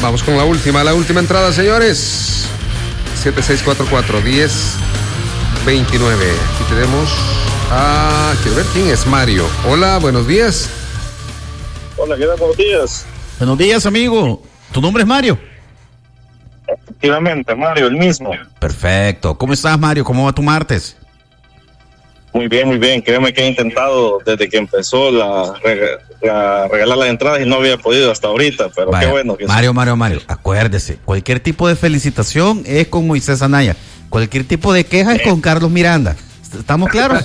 Vamos con la última entrada, señores. 7644-1029. Aquí tenemos quiero ver quién es Mario. Hola, buenos días. Hola, ¿qué tal? Buenos días. Buenos días, amigo. ¿Tu nombre es Mario? Efectivamente, Mario, el mismo. Perfecto. ¿Cómo estás, Mario? ¿Cómo va tu martes? Muy bien, muy bien. Créeme que he intentado desde que empezó regalar las entradas y no había podido hasta ahorita, pero vaya, qué bueno que Mario, acuérdese, cualquier tipo de felicitación es con Moisés Anaya. Cualquier tipo de queja es con Carlos Miranda. ¿Estamos claros?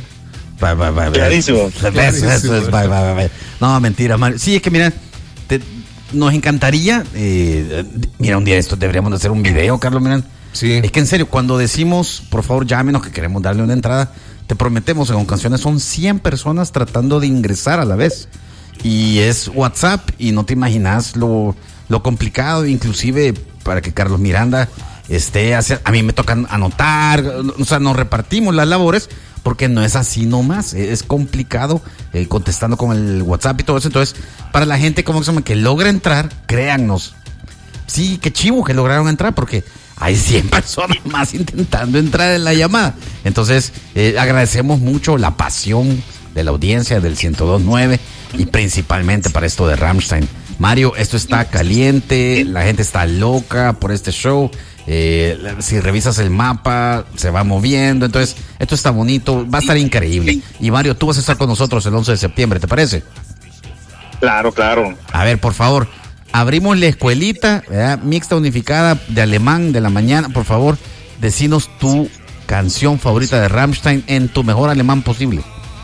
Clarísimo. Eso es, No, mentira, Mario. Sí, es que mira, nos encantaría, mira, un día de esto deberíamos de hacer un video, Carlos Miranda. Sí. Es que en serio, cuando decimos, por favor, llámenos que queremos darle una entrada, te prometemos, en ocasiones son 100 personas tratando de ingresar a la vez. Y es WhatsApp y no te imaginas lo complicado, inclusive para que Carlos Miranda a mí me toca anotar, o sea, nos repartimos las labores porque no es así nomás, es complicado contestando con el WhatsApp y todo eso. Entonces, para la gente que logra entrar, créannos, sí, qué chivo que lograron entrar porque hay 100 personas más intentando entrar en la llamada. Entonces, agradecemos mucho la pasión de la audiencia del 102.9 y principalmente para esto de Rammstein. Mario, esto está caliente, la gente está loca por este show. Si revisas el mapa, se va moviendo. Entonces, esto está bonito, va a estar increíble. Y Mario, tú vas a estar con nosotros el 11 de septiembre, ¿te parece? Claro. A ver, por favor, abrimos la escuelita, ¿verdad? Mixta unificada de alemán de la mañana. Por favor, decinos tu canción favorita de Rammstein en tu mejor alemán posible.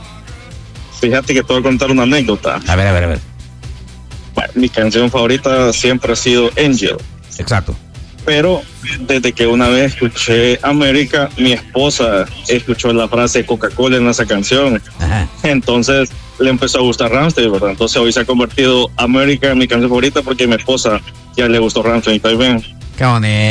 Fíjate que te voy a contar una anécdota. A ver. Bueno, mi canción favorita siempre ha sido Angel. Exacto. Pero desde que una vez escuché América, mi esposa escuchó la frase Coca-Cola en esa canción. Ajá. Entonces le empezó a gustar Rammstein, ¿verdad? Entonces hoy se ha convertido América en mi canción favorita porque a mi esposa ya le gustó Rammstein también. Qué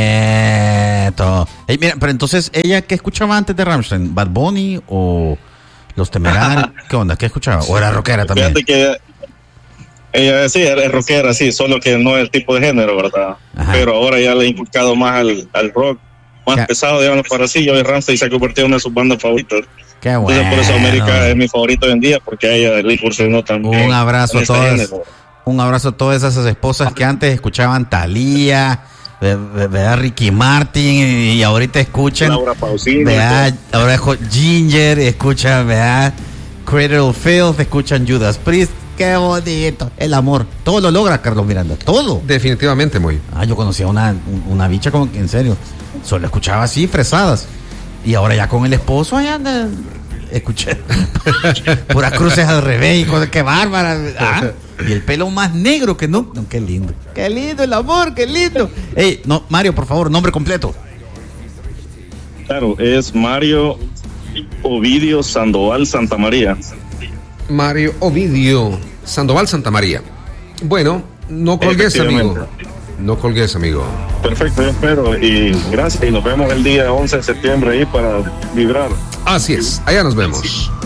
bonito. Mira, pero entonces, ¿ella qué escuchaba antes de Rammstein? ¿Bad Bunny o Los Temerarios? ¿Qué onda? ¿Qué escuchaba? ¿O era rockera también? Fíjate que ella sí, es rockera, sí, solo que no es el tipo de género, ¿verdad? Ajá. Pero ahora ya le he inculcado más al rock, más pesado, digamos, para así. Yo de Rammstein se ha convertido en una de sus bandas favoritas. Qué bueno. Entonces por eso América es mi favorito hoy en día, porque a ella le incursionó también. Un abrazo a todas. Un abrazo a todas esas esposas que antes escuchaban Thalía, ¿verdad? Ricky Martin, y ahorita escuchan Laura Pausini, ¿verdad? Ahora Ginger, escuchan, ¿verdad? Cradle of Filth, escuchan Judas Priest. Qué bonito, el amor, todo lo logra Carlos Miranda, todo. Definitivamente, muy. Yo conocía una bicha como que en serio, solo escuchaba así, fresadas, y ahora ya con el esposo allá anda, escuché puras cruces al revés y cosas, qué bárbara. Y el pelo más negro que no, qué lindo el amor, qué lindo. No, Mario, por favor, nombre completo. Claro, es Mario Ovidio Sandoval Santamaría. Mario Ovidio Sandoval Santamaría. Bueno, no colgues, amigo. No colgues, amigo. Perfecto, yo espero. Y gracias. Y nos vemos el día 11 de septiembre ahí para vibrar. Así es, allá nos vemos.